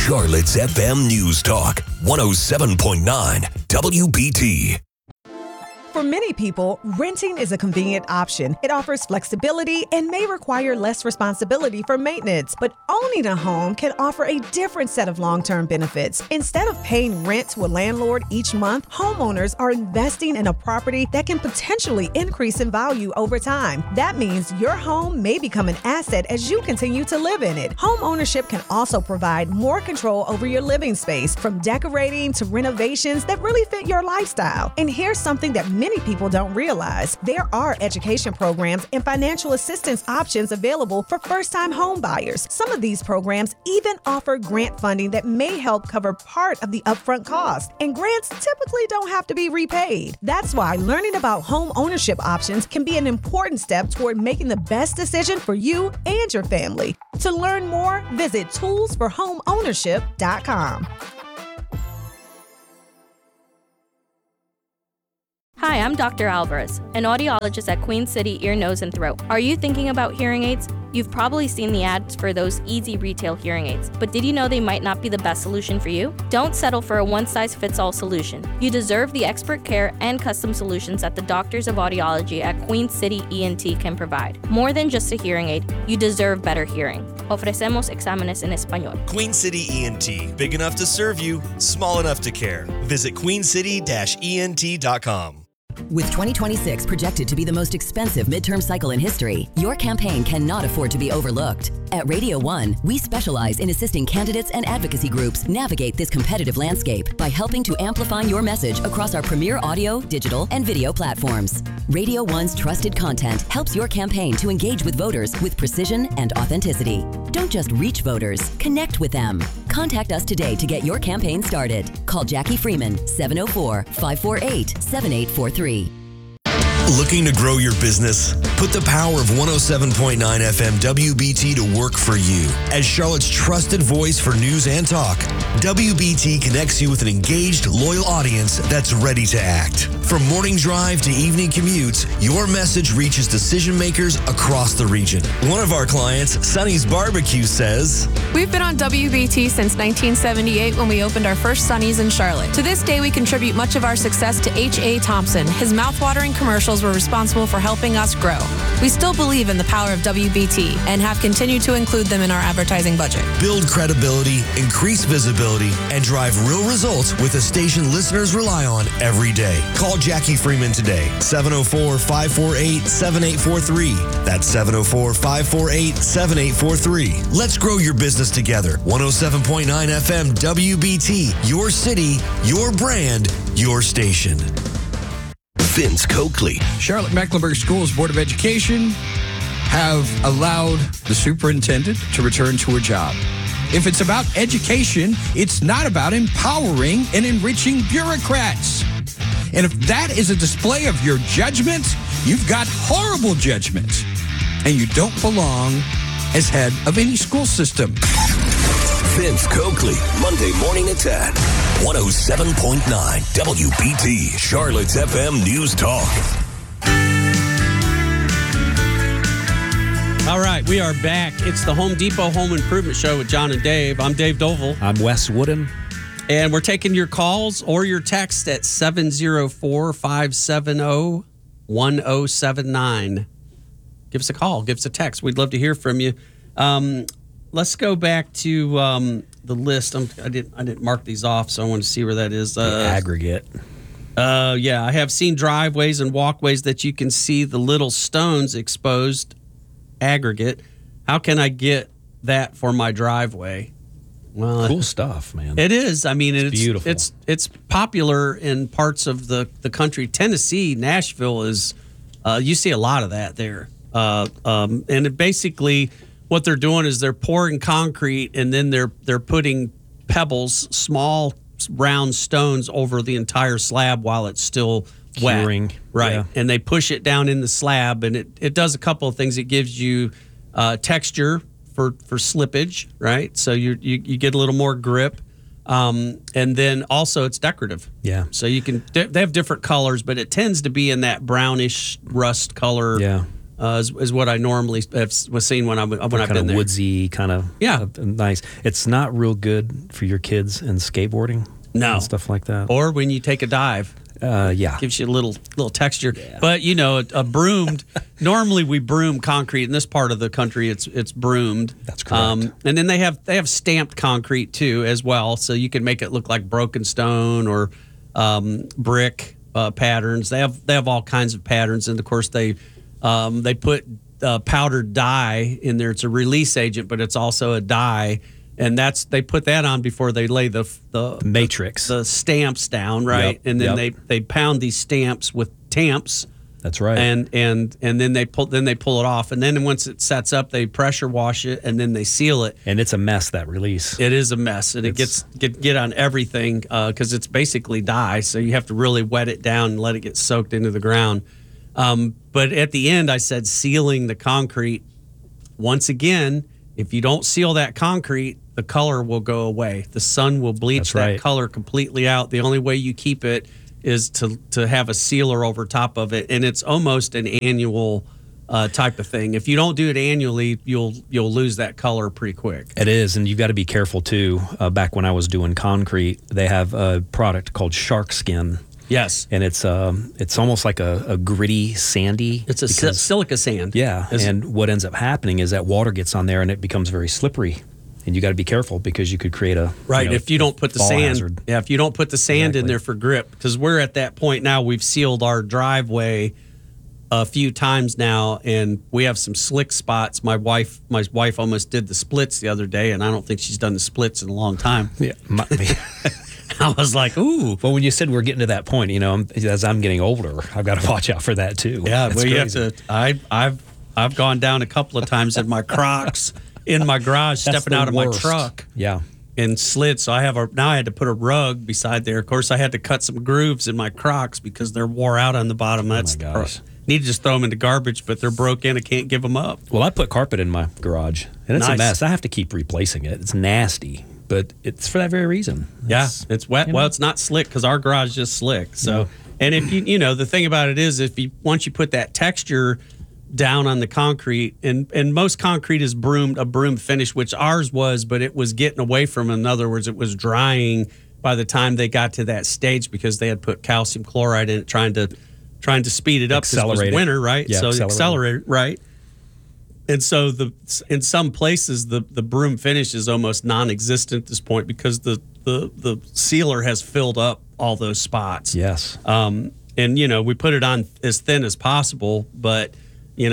Charlotte's FM News Talk, 107.9 WBT. For many people, renting is a convenient option. It offers flexibility and may require less responsibility for maintenance. But owning a home can offer a different set of long-term benefits. Instead of paying rent to a landlord each month, homeowners are investing in a property that can potentially increase in value over time. That means your home may become an asset as you continue to live in it. Home ownership can also provide more control over your living space, from decorating to renovations that really fit your lifestyle. And here's something that many people don't realize. There are education programs and financial assistance options available for first-time home buyers. Some of these programs even offer grant funding that may help cover part of the upfront cost. And grants typically don't have to be repaid. That's why learning about home ownership options can be an important step toward making the best decision for you and your family. To learn more, visit toolsforhomeownership.com. Hi, I'm Dr. Alvarez, an audiologist at Queen City Ear, Nose, and Throat. Are you thinking about hearing aids? You've probably seen the ads for those easy retail hearing aids, but did you know they might not be the best solution for you? Don't settle for a one-size-fits-all solution. You deserve the expert care and custom solutions that the doctors of audiology at Queen City ENT can provide. More than just a hearing aid, you deserve better hearing. Ofrecemos exámenes en español. Queen City ENT, big enough to serve you, small enough to care. Visit queencity-ent.com. With 2026 projected to be the most expensive midterm cycle in history, your campaign cannot afford to be overlooked. At Radio 1, we specialize in assisting candidates and advocacy groups navigate this competitive landscape by helping to amplify your message across our premier audio, digital, and video platforms. Radio 1's trusted content helps your campaign to engage with voters with precision and authenticity. Don't just reach voters, connect with them. Contact us today to get your campaign started. Call Jackie Freeman, 704-548-7843. Looking to grow your business? Put the power of 107.9 FM WBT to work for you. As Charlotte's trusted voice for news and talk, WBT connects you with an engaged, loyal audience that's ready to act. From morning drive to evening commutes, your message reaches decision makers across the region. One of our clients, Sonny's Barbecue, says, "We've been on WBT since 1978 when we opened our first Sonny's in Charlotte. To this day, we contribute much of our success to H.A. Thompson. His mouthwatering commercials were responsible for helping us grow. We still believe in the power of WBT and have continued to include them in our advertising budget." Build credibility, increase visibility, and drive real results with a station listeners rely on every day. Call Jackie Freeman today, 704-548-7843. That's 704-548-7843. Let's grow your business together. 107.9 FM WBT, your city, your brand, your station. Vince Coakley. Charlotte Mecklenburg Schools Board of Education have allowed the superintendent to return to her job. If it's about education, it's not about empowering and enriching bureaucrats. And if that is a display of your judgment, you've got horrible judgment. And you don't belong as head of any school system. Vince Coakley, Monday morning at 10. 107.9 WBT, Charlotte's FM News Talk. All right, we are back. It's the Home Depot Home Improvement Show with John and Dave. I'm Dave Doval. I'm Wes Woodham. And we're taking your calls or your text at 704-570-1079. Give us a call. Give us a text. We'd love to hear from you. Let's go back to the list. I didn't mark these off, so I want to see where that is. The aggregate. Yeah, I have seen driveways and walkways that you can see the little stones exposed. Aggregate. How can I get that for my driveway? Well, cool stuff, man. It is. I mean, it's beautiful. It's popular in parts of the country. Tennessee, Nashville is. You see a lot of that there, and it basically. What they're doing is they're pouring concrete and then they're putting pebbles, small round stones over the entire slab while it's still Curing. wet. Right. Yeah. And they push it down in the slab and it does a couple of things. It gives you texture for slippage, right? So you get a little more grip. And then also it's decorative. Yeah. So you can they have different colors, but it tends to be in that brownish rust color. Yeah. is what I normally was seeing when I've been kind of there. woodsy, kind of nice. It's not real good for your kids and skateboarding. No. And stuff like that. Or when you take a dive. Gives you a little texture. Yeah. But a broomed. Normally we broom concrete in this part of the country. It's broomed. That's correct. And then they have stamped concrete too as well, so you can make it look like broken stone or brick patterns. They have all kinds of patterns, and of course they put powdered dye in there. It's a release agent, but it's also a dye. And they put that on before they lay the matrix, the stamps down, right? Yep, and then they pound these stamps with tamps. That's right. And then they pull it off, and then once it sets up, they pressure wash it, and then they seal it. And it's a mess, that release. It is a mess, and it get on everything because it's basically dye. So you have to really wet it down and let it get soaked into the ground. But at the end, I said sealing the concrete. Once again, if you don't seal that concrete, the color will go away. The sun will bleach that color completely out. The only way you keep it is to have a sealer over top of it, and it's almost an annual type of thing. If you don't do it annually, you'll lose that color pretty quick. It is, and you've got to be careful too. Back when I was doing concrete, they have a product called Shark Skin. Yes, and it's almost like a gritty, sandy. It's a silica sand. Yeah, and what ends up happening is that water gets on there and it becomes very slippery, and you got to be careful because you could create a if you don't put the sand. Hazard. Yeah, if you don't put the sand in there for grip, because we're at that point now. We've sealed our driveway a few times now, and we have some slick spots. My wife almost did the splits the other day, and I don't think she's done the splits in a long time. Yeah, might be. I was like, ooh. Well, when you said we're getting to that point, as I'm getting older, I've got to watch out for that too. Yeah, that's well, you crazy. have to. I've gone down a couple of times in my Crocs in my garage, stepping out of my truck. Yeah. And slid. So I had to put a rug beside there. Of course, I had to cut some grooves in my Crocs because they're wore out on the bottom. That's my gosh. Need to just throw them into garbage, but they're broken. I can't give them up. Well, I put carpet in my garage, and it's a mess. I have to keep replacing it. It's nasty, but it's for that very reason. It's wet. Well, it's not slick because our garage is just slick. So, and if the thing about it is, once you put that texture down on the concrete, and most concrete is a broom finish, which ours was, but it was getting away from. In other words, it was drying by the time they got to that stage because they had put calcium chloride in it, trying to speed it up. Accelerate it was winter, right? Yeah, so accelerate it, right? And so in some places the broom finish is almost non-existent at this point because the sealer has filled up all those spots. Yes. And we put it on as thin as possible, but we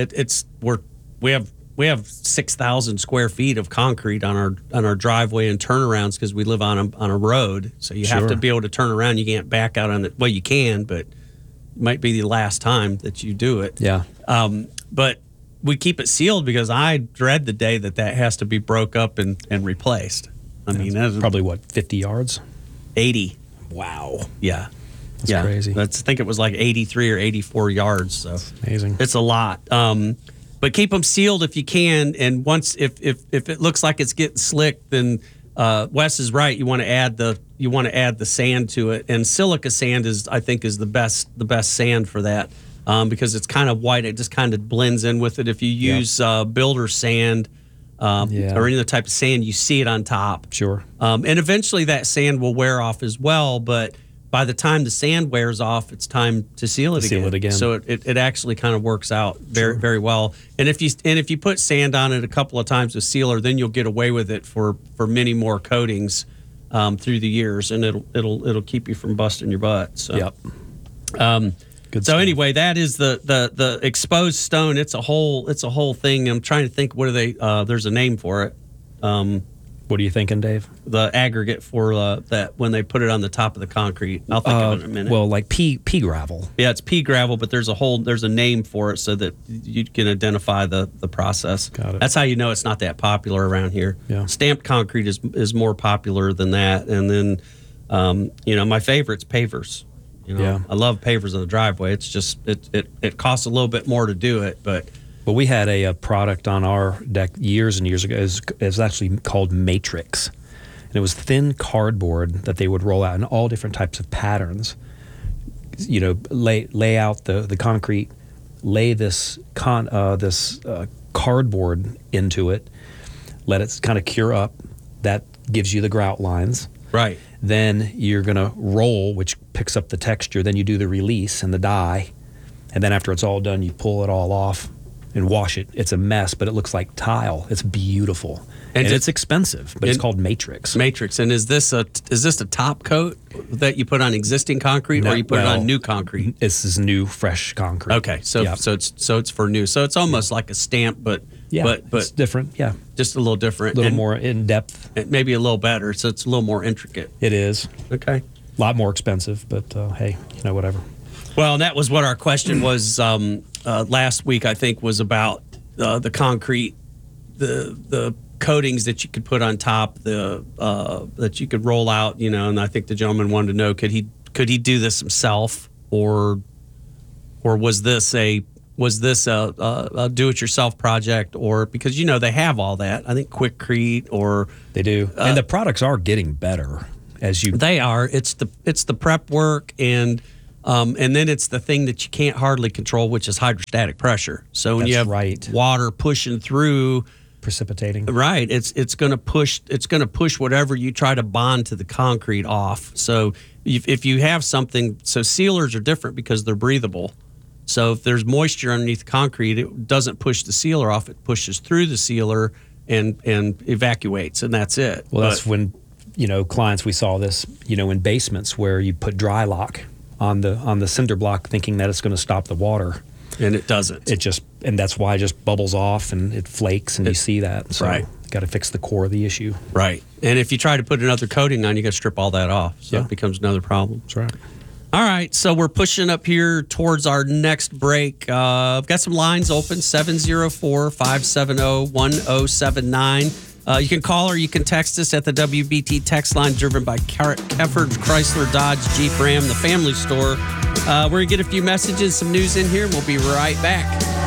have 6,000 square feet of concrete on our driveway and turnarounds because we live on a road. So you have to be able to turn around. You can't back out on it. Well, you can, but it might be the last time that you do it. Yeah. But we keep it sealed because I dread the day that has to be broke up and replaced. I mean, that's probably 50 yards? 80. Wow. Yeah. That's crazy. I think it was like 83 or 84 yards. So that's amazing. It's a lot. But keep them sealed if you can. And once if it looks like it's getting slick, then Wes is right. You want to add the sand to it. And silica sand is the best sand for that. Because it's kind of white, it just kind of blends in with it. If you use builder sand or any other type of sand, you see it on top. Sure. And eventually that sand will wear off as well, but by the time the sand wears off, it's time to seal it again. So it actually kind of works out very, very well. And if you put sand on it a couple of times with sealer, then you'll get away with it for many more coatings through the years, and it'll keep you from busting your butt. So. Yep. Good stuff. Anyway, that is the exposed stone. It's a whole thing. I'm trying to think. What are they? There's a name for it. What are you thinking, Dave? The aggregate for that when they put it on the top of the concrete. I'll think of it in a minute. Well, like pea gravel. Yeah, it's pea gravel, but there's a name for it so that you can identify the process. Got it. That's how you know it's not that popular around here. Yeah. Stamped concrete is more popular than that, and then my favorite's pavers. I love pavers in the driveway. It's just it costs a little bit more to do it, but. Well, we had a product on our deck years and years ago. It was actually called Matrix. And it was thin cardboard that they would roll out in all different types of patterns. Lay out the concrete lay this cardboard into it, let it kind of cure up. That gives you the grout lines. Right. Then you're going to roll, which picks up the texture. Then you do the release and the dye. And then after it's all done, you pull it all off and wash it. It's a mess, but it looks like tile. It's beautiful. And it's expensive, but it's called Matrix. Matrix. And is this a top coat that you put on existing concrete, or you put it on new concrete? This is new, fresh concrete. Okay, so it's for new. So it's almost like a stamp, but it's different. Yeah, just a little different, a little more in depth, maybe a little better. So it's a little more intricate. It is. Okay, a lot more expensive, but hey, whatever. Well, and that was what our question was last week. I think was about the concrete, the coatings that you could put on top, that you could roll out, and I think the gentleman wanted to know, could he do this himself, or was this a do-it-yourself project, or because they have all that. I think Quikrete, or they do, and the products are getting better as you. They are. It's the prep work, and then it's the thing that you can't hardly control, which is hydrostatic pressure. So when you have water pushing through. Precipitating, right? It's going to push whatever you try to bond to the concrete off. So if you have something, so sealers are different because they're breathable. So if there's moisture underneath the concrete, it doesn't push the sealer off; it pushes through the sealer and evacuates, and that's it. Well, that's when clients, we saw this in basements where you put dry lock on the cinder block, thinking that it's going to stop the water. And it doesn't. And that's why it just bubbles off and it flakes, and you see that. So right. Got to fix the core of the issue. Right. And if you try to put another coating on, you got to strip all that off. So it becomes another problem. That's right. All right. So we're pushing up here towards our next break. I've got some lines open, 704-570-1079. You can call or you can text us at the WBT text line, driven by Kefferts Chrysler Dodge Jeep Ram, the family store. We're going to get a few messages, some news in here, and we'll be right back.